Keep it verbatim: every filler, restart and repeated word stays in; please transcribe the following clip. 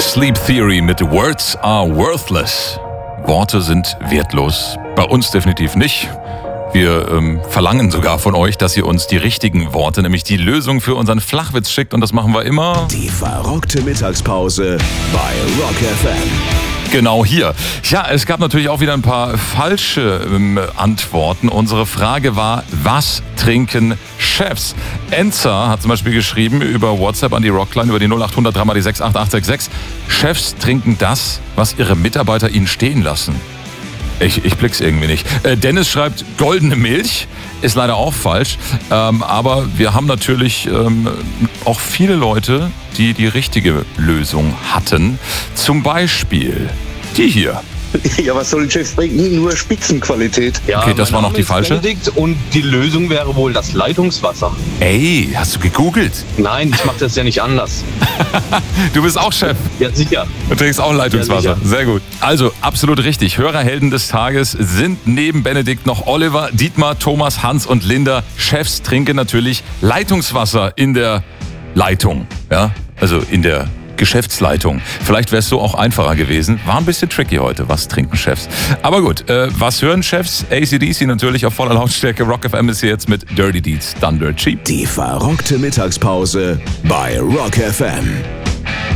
Sleep Theory mit Words are worthless. Worte sind wertlos. Bei uns definitiv nicht. Wir ähm, verlangen sogar von euch, dass ihr uns die richtigen Worte, nämlich die Lösung für unseren Flachwitz schickt. Und das machen wir immer... Die verrockte Mittagspause bei Rock F M. Genau hier. Ja, es gab natürlich auch wieder ein paar falsche ähm, Antworten. Unsere Frage war, was trinken Chefs? Enza hat zum Beispiel geschrieben über WhatsApp an die Rockline über die null acht hundert drei mal die sechs acht acht sechs sechs. Chefs trinken das, was ihre Mitarbeiter ihnen stehen lassen. Ich, ich blick's irgendwie nicht. Äh, Dennis schreibt, goldene Milch. Ist leider auch falsch. Ähm, aber wir haben natürlich ähm, auch viele Leute, die die richtige Lösung hatten. Zum Beispiel die hier. Ja, was sollen Chefs trinken? Nur Spitzenqualität. Ja, Okay, das mein war noch Name die ist falsche. Benedikt und die Lösung wäre wohl das Leitungswasser. Ey, hast du gegoogelt? Nein, ich mache das ja nicht anders. Du bist auch Chef. Ja, sicher. Du trinkst auch Leitungswasser. Ja, sicher. Sehr gut. Also, absolut richtig. Hörerhelden des Tages sind neben Benedikt noch Oliver, Dietmar, Thomas, Hans und Linda. Chefs trinken natürlich Leitungswasser in der Leitung. Ja, also in der Geschäftsleitung. Vielleicht wäre es so auch einfacher gewesen. War ein bisschen tricky heute. Was trinken Chefs? Aber gut, äh, was hören Chefs? A C D C natürlich auf voller Lautstärke. Rock F M ist hier jetzt mit Dirty Deeds Thunder Cheap. Die verrockte Mittagspause bei Rock F M.